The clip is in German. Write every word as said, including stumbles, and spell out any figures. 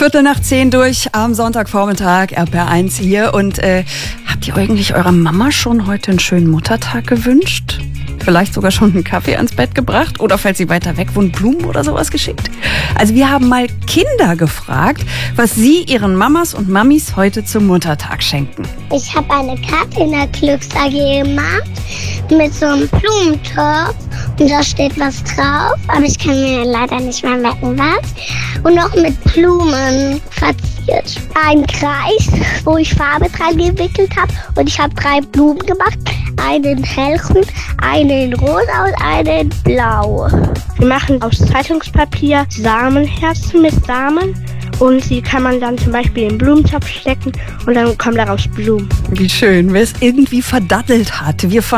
Viertel nach zehn durch am Sonntagvormittag, R P R eins hier. Und äh, habt ihr eigentlich eurer Mama schon heute einen schönen Muttertag gewünscht? Vielleicht sogar schon einen Kaffee ans Bett gebracht? Oder falls sie weiter weg wohnt, Blumen oder sowas geschickt? Also wir haben mal Kinder gefragt, was sie ihren Mamas und Mamis heute zum Muttertag schenken. Ich habe eine Karte in der Glücks-A G gemacht mit so einem Blumentopf. Und da steht was drauf, aber ich kann mir leider nicht mehr merken, was. Und noch mit Blumen verziert. Ein Kreis, wo ich Farbe dran gewickelt habe. Und ich habe drei Blumen gemacht. Einen in hellgrün, einen in rosa und einen in blau. Wir machen aus Zeitungspapier Samenherzen mit Samen. Und die kann man dann zum Beispiel in den Blumentopf stecken und dann kommen daraus Blumen. Wie schön, wer es irgendwie verdattelt hat. Wir